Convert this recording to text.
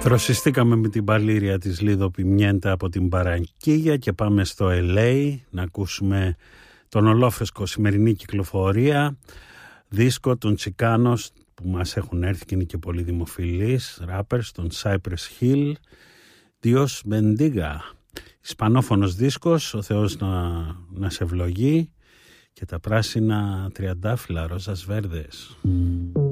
Δροσιστήκαμε με την παλήρια της Λίδο Πιμιέντα από την Παραγκίγια και πάμε στο LA να ακούσουμε τον ολόφρεσκο σημερινή κυκλοφορία δίσκο των Τσικάνος που μας έχουν έρθει και είναι και πολύ δημοφιλείς rappers, τον Cypress Hill, Dios Bendiga, ισπανόφωνος δίσκος, ο Θεός να σε ευλογεί, και τα πράσινα τριαντάφυλλα, ρόζας βέρδες.